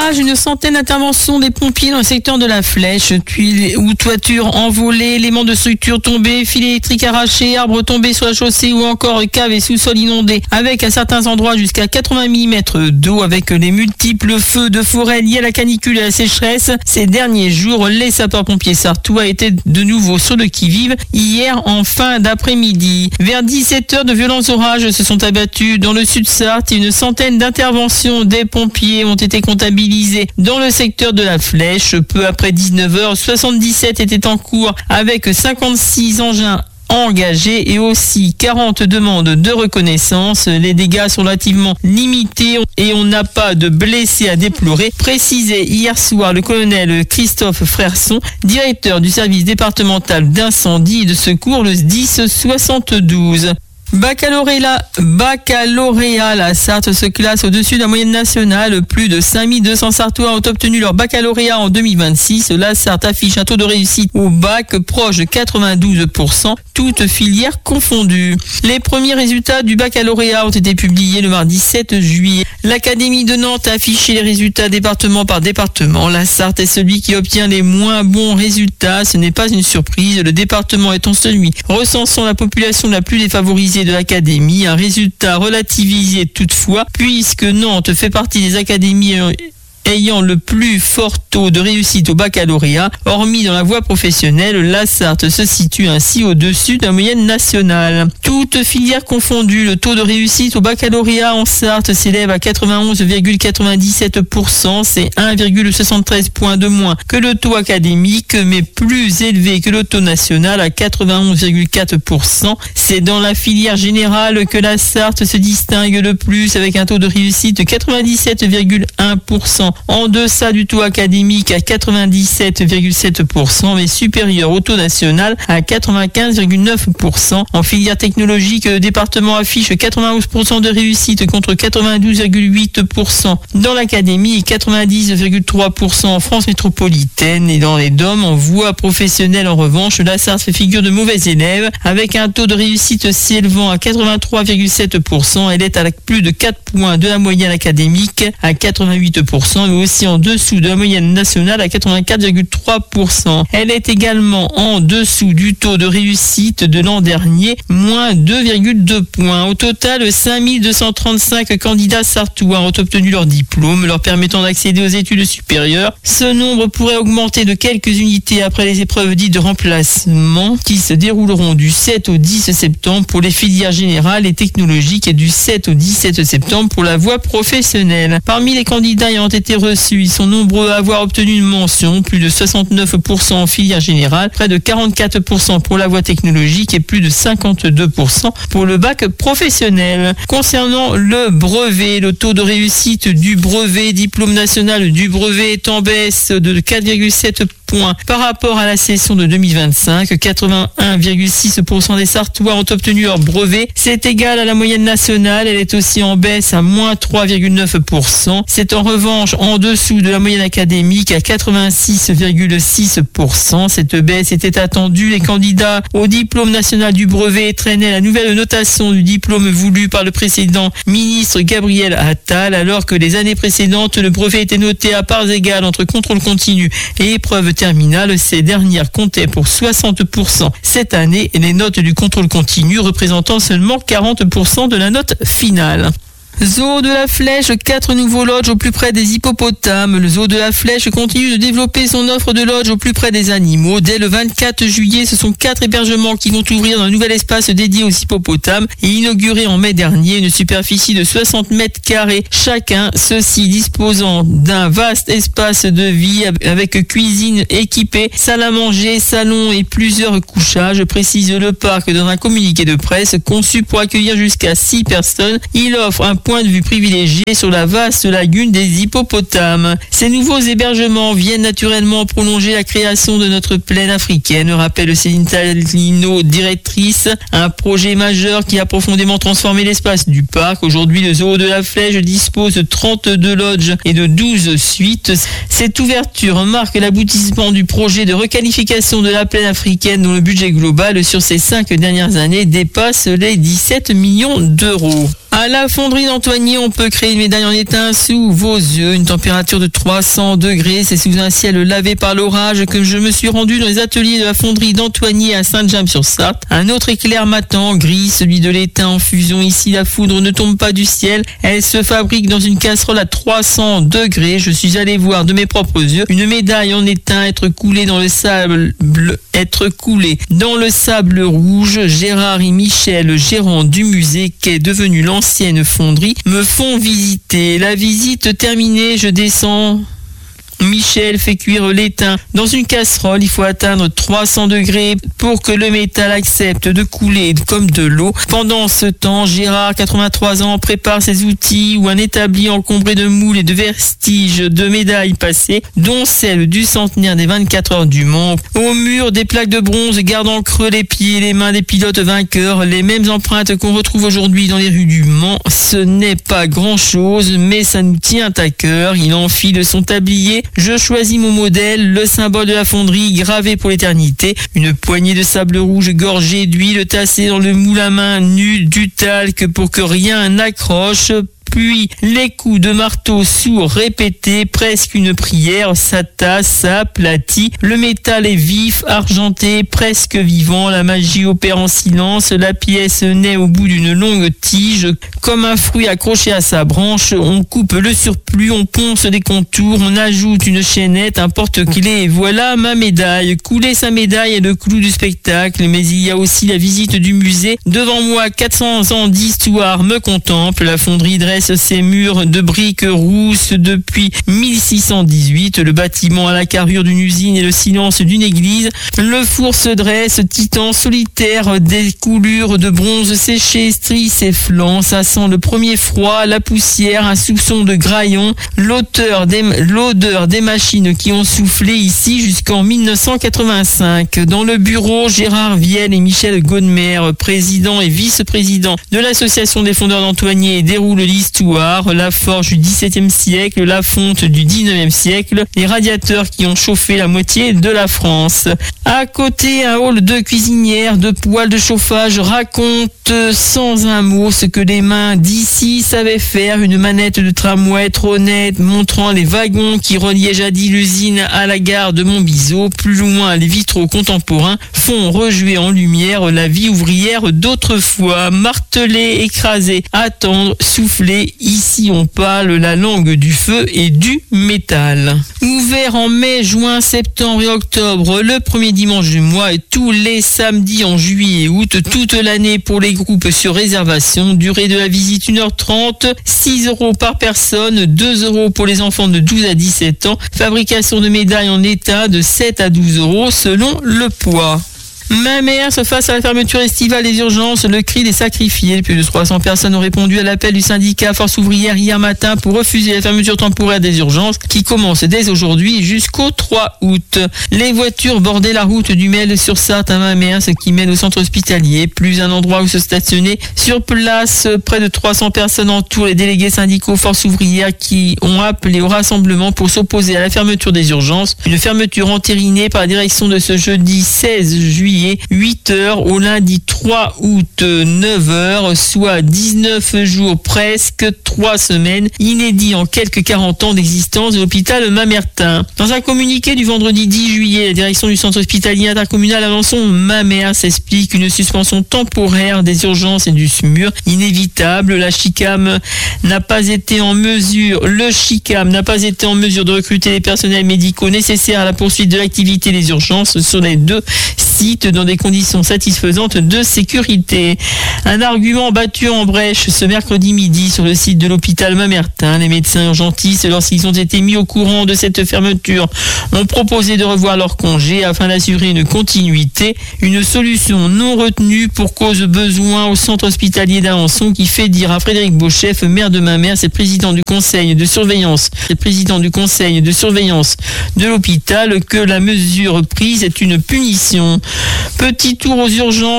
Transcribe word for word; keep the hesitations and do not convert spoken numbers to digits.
orage, une centaine d'interventions des pompiers dans le secteur de la Flèche, tuiles ou toitures envolées, éléments de structure tombés, fils électriques arrachés, arbres tombés sur la chaussée ou encore caves et sous-sols inondés, avec à certains endroits jusqu'à quatre-vingts millimètres d'eau, avec les multiples feux de forêt liés à la canicule et à la sécheresse. Ces derniers jours, les sapeurs-pompiers sarthois étaient de nouveau sur le qui-vive hier en fin d'après-midi. Vers dix-sept heures, de violents orages se sont abattus dans le sud-Sarthe et une centaine d'interventions des pompiers ont été comptabilisées dans le secteur de la Flèche. Peu après dix-neuf heures, soixante-dix-sept étaient en cours avec cinquante-six engins engagés et aussi quarante demandes de reconnaissance. Les dégâts sont relativement limités et on n'a pas de blessés à déplorer, précisait hier soir le colonel Christophe Frerson, directeur du service départemental d'incendie et de secours, le S D I S soixante-douze. Baccalauréat, baccalauréat, la Sarthe se classe au-dessus de la moyenne nationale. Plus de cinq mille deux cents Sarthois ont obtenu leur baccalauréat en deux mille vingt-six. La Sarthe affiche un taux de réussite au bac proche de quatre-vingt-douze pour cent, toutes filières confondues. Les premiers résultats du baccalauréat ont été publiés le mardi sept juillet. L'Académie de Nantes a affiché les résultats département par département. La Sarthe est celui qui obtient les moins bons résultats. Ce n'est pas une surprise. Le département étant celui recensant la population la plus défavorisée de l'académie, un résultat relativisé toutefois, puisque Nantes fait partie des académies ayant le plus fort taux de réussite au baccalauréat. Hormis dans la voie professionnelle, la Sarthe se situe ainsi au-dessus de la moyenne nationale. Toutes filières confondues, le taux de réussite au baccalauréat en Sarthe s'élève à quatre-vingt-onze virgule quatre-vingt-dix-sept pour cent. C'est un virgule soixante-treize points de moins que le taux académique, mais plus élevé que le taux national à quatre-vingt-onze virgule quatre pour cent. C'est dans la filière générale que la Sarthe se distingue le plus, avec un taux de réussite de quatre-vingt-dix-sept virgule un pour cent. En deçà du taux académique à quatre-vingt-dix-sept virgule sept pour cent, mais supérieur au taux national à quatre-vingt-quinze virgule neuf pour cent. En filière technologique, le département affiche quatre-vingt-onze pour cent de réussite contre quatre-vingt-douze virgule huit pour cent dans l'académie et quatre-vingt-dix virgule trois pour cent en France métropolitaine. Et dans les D O M, en voie professionnelle, en revanche, la Sarthe fait figure de mauvais élève, avec un taux de réussite s'élevant à quatre-vingt-trois virgule sept pour cent. Elle est à plus de quatre points de la moyenne académique à quatre-vingt-huit pour cent, mais aussi en dessous de la moyenne nationale à quatre-vingt-quatre virgule trois pour cent. Elle est également en dessous du taux de réussite de l'an dernier, moins deux virgule deux points. Au total, cinq mille deux cent trente-cinq candidats sarthois ont obtenu leur diplôme, leur permettant d'accéder aux études supérieures. Ce nombre pourrait augmenter de quelques unités après les épreuves dites de remplacement qui se dérouleront du sept au dix septembre pour les filières générales et technologiques et du sept au dix-sept septembre pour la voie professionnelle. Parmi les candidats ayant été reçus, ils sont nombreux à avoir obtenu une mention, plus de soixante-neuf pour cent en filière générale, près de quarante-quatre pour cent pour la voie technologique et plus de cinquante-deux pour cent pour le bac professionnel. Concernant le brevet, le taux de réussite du brevet, diplôme national du brevet, est en baisse de quatre virgule sept points par rapport à la session de deux mille vingt-cinq. quatre-vingt-un virgule six pour cent des Sarthois ont obtenu leur brevet. C'est égal à la moyenne nationale. Elle est aussi en baisse à moins trois virgule neuf pour cent. C'est en revanche en dessous de la moyenne académique à quatre-vingt-six virgule six pour cent. Cette baisse était attendue. Les candidats au diplôme national du brevet traînaient la nouvelle notation du diplôme voulu par le précédent ministre Gabriel Attal, alors que les années précédentes, le brevet était noté à parts égales entre contrôle continu et épreuve terminale. Ces dernières comptaient pour soixante pour cent cette année et les notes du contrôle continu représentant seulement quarante pour cent de la note finale. Zoo de la Flèche, quatre nouveaux lodges au plus près des hippopotames. Le zoo de la Flèche continue de développer son offre de lodges au plus près des animaux. Dès le vingt-quatre juillet, ce sont quatre hébergements qui vont ouvrir dans un nouvel espace dédié aux hippopotames et inauguré en mai dernier, une superficie de soixante mètres carrés chacun, ceux-ci disposant d'un vaste espace de vie avec cuisine équipée, salle à manger, salon et plusieurs couchages, précise le parc dans un communiqué de presse conçu pour accueillir jusqu'à six personnes. Il offre un point de vue privilégié sur la vaste lagune des hippopotames. Ces nouveaux hébergements viennent naturellement prolonger la création de notre plaine africaine, rappelle Céline Talino, directrice, un projet majeur qui a profondément transformé l'espace du parc. Aujourd'hui, le zoo de la Flèche dispose de trente-deux lodges et de douze suites. Cette ouverture marque l'aboutissement du projet de requalification de la plaine africaine dont le budget global sur ces cinq dernières années dépasse les dix-sept millions d'euros. À la fonderie d'Antoigny, on peut créer une médaille en étain sous vos yeux. Une température de trois cents degrés. C'est sous un ciel lavé par l'orage que je me suis rendu dans les ateliers de la fonderie d'Antoigny à Saint-James-sur-Sarthe. Un autre éclair matin, gris, celui de l'étain en fusion. Ici, la foudre ne tombe pas du ciel. Elle se fabrique dans une casserole à trois cents degrés. Je suis allé voir de mes propres yeux une médaille en étain être coulée dans le sable, être coulée dans le sable rouge. Gérard et Michel, gérants du musée qu'est devenu l'ancien Ancienne fonderie, me font visiter. La visite terminée, je descends. Michel fait cuire l'étain dans une casserole. Il faut atteindre trois cents degrés pour que le métal accepte de couler comme de l'eau. Pendant ce temps, Gérard, quatre-vingt-trois ans, prépare ses outils ou un établi encombré de moules et de vestiges de médailles passées, dont celle du centenaire des vingt-quatre heures du Mans. Au mur, des plaques de bronze gardent en creux les pieds et les mains des pilotes vainqueurs, les mêmes empreintes qu'on retrouve aujourd'hui dans les rues du Mans. Ce n'est pas grand-chose, mais ça nous tient à cœur. Il enfile son tablier. Je choisis mon modèle, le symbole de la fonderie gravé pour l'éternité. Une poignée de sable rouge gorgée d'huile tassée dans le moule à main nu, du talc pour que rien n'accroche. Puis les coups de marteau sourds répétés, presque une prière, ça tasse, ça aplatit. Le métal est vif, argenté, presque vivant. La magie opère en silence. La pièce naît au bout d'une longue tige, comme un fruit accroché à sa branche. On coupe le surplus, on ponce des contours, on ajoute une chaînette, un porte-clés. Et voilà ma médaille. Couler sa médaille est le clou du spectacle, mais il y a aussi la visite du musée. Devant moi, quatre cents ans d'histoire me contemplent. La fonderie dresse ses murs de briques rousses depuis mille six cent dix-huit. Le bâtiment a la carrure d'une usine et le silence d'une église. Le four se dresse, titan solitaire, des coulures de bronze séché, strie ses flancs. Ça sent le premier froid, la poussière, un soupçon de graillon. L'odeur des, l'odeur des machines qui ont soufflé ici jusqu'en mille neuf cent quatre-vingt-cinq. Dans le bureau, Gérard Vielle et Michel Godmer, président et vice-président de l'association des fondeurs d'Antoigny, déroulent l'histoire. La forge du dix-septième siècle, la fonte du dix-neuvième siècle, les radiateurs qui ont chauffé la moitié de la France. À côté, un hall de cuisinière, de poêles de chauffage raconte sans un mot ce que les mains d'ici savaient faire. Une manette de tramway trônait montrant les wagons qui reliaient jadis l'usine à la gare de Montbiseau. Plus loin, les vitraux contemporains font rejouer en lumière la vie ouvrière d'autrefois. Marteler, écraser, attendre, souffler. Ici, on parle la langue du feu et du métal. Ouvert en mai, juin, septembre et octobre, le premier dimanche du mois et tous les samedis en juillet et août, toute l'année pour les groupes sur réservation. Durée de la visite une heure trente, six euros par personne, deux euros pour les enfants de douze à dix-sept ans. Fabrication de médailles en état de sept à douze euros selon le poids. Ma mère se face à la fermeture estivale des urgences, le cri des sacrifiés. Plus de trois cents personnes ont répondu à l'appel du syndicat Force ouvrière hier matin pour refuser la fermeture temporaire des urgences qui commence dès aujourd'hui jusqu'au trois août. Les voitures bordaient la route du Mail-sur-Sarthe à Mamers, ce qui mène au centre hospitalier. Plus un endroit où se stationner. Sur place, près de trois cents personnes entourent les délégués syndicaux Force ouvrière qui ont appelé au rassemblement pour s'opposer à la fermeture des urgences. Une fermeture entérinée par la direction de ce jeudi seize juillet. huit heures au lundi trois août neuf heures, soit dix-neuf jours presque, trois semaines, inédit en quelques quarante ans d'existence de l'hôpital Mamertin. Dans un communiqué du vendredi dix juillet, la direction du centre hospitalier intercommunal Alençon Mamers s'explique une suspension temporaire des urgences et du S M U R inévitable. La CHICAM n'a pas été en mesure, le CHICAM n'a pas été en mesure de recruter les personnels médicaux nécessaires à la poursuite de l'activité des urgences sur les deux sites dans des conditions satisfaisantes de sécurité. Un argument battu en brèche ce mercredi midi sur le site de l'hôpital Mamertin. Les médecins urgentistes, lorsqu'ils ont été mis au courant de cette fermeture, ont proposé de revoir leur congé afin d'assurer une continuité. Une solution non retenue pour cause besoin au centre hospitalier d'Alençon qui fait dire à Frédéric Beauchef, maire de Mamers et président du conseil de surveillance, et président du conseil de surveillance de l'hôpital, que la mesure prise est une punition. Petit tour aux urgences.